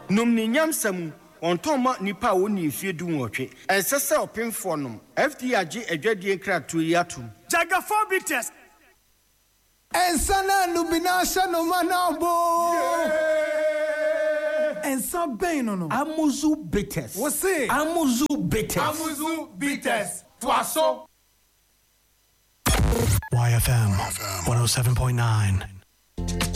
Num ni nyamsamu on toma nipa woni fie du nwotwe. Ensese opemfo nom. FD age adwadie kratu yatum. Jaga 4 bitters. Ensana lubinasha no manabo. Ensa bem no. Amuzu bitters. Você? Amuzu bitters. Amuzu bitters. Toasso. YFM 107.9.